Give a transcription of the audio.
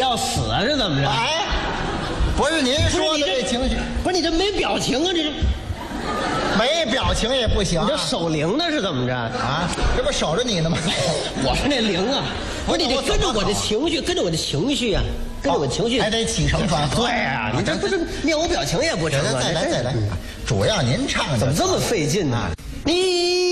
要死啊？是怎么着？ 哎，不是您说的这情绪， 不是你这没表情啊？这是没表情也不行。 你这守灵呢是怎么着？ 啊，这不守着你呢吗？ 我是那灵啊！不是你得跟着我的情绪，跟着我的情绪啊，跟着我情绪， 还得起承转合。 对啊，你这不是面无表情也不成啊！ 再来，主要您唱的怎么这么费劲呢？你。